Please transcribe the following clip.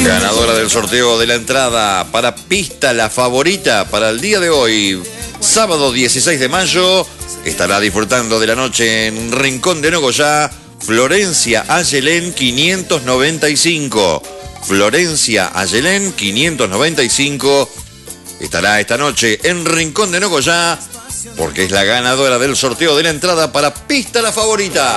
Ganadora del sorteo de la entrada para Pista La Favorita para el día de hoy, sábado 16 de mayo, estará disfrutando de la noche en Rincón de Nogoyá, Florencia Ayelén 595. Florencia Ayelén 595 estará esta noche en Rincón de Nogoyá porque es la ganadora del sorteo de la entrada para Pista La Favorita.